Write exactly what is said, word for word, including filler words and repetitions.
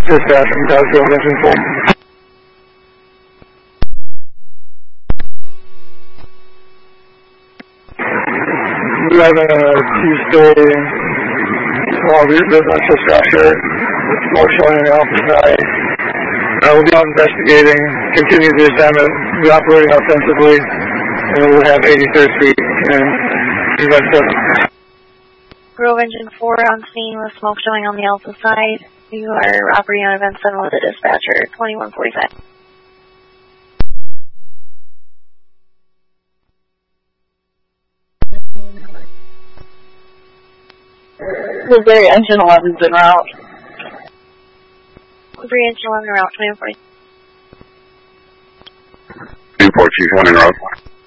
Dispatch from Townsville, engine four. We have a two-story small residential structure with smoke showing on the opposite side. Uh, we'll be out investigating, continue to examine the operating offensively, and we'll have eighty-third Street and event seven. Grove Engine four on scene with smoke showing on the alpha side. You are operating on event seven with the dispatcher, twenty-one forty-five. Missouri Engine eleven's en route. Missouri Engine eleven en route, twenty-one forty. two four two one en route.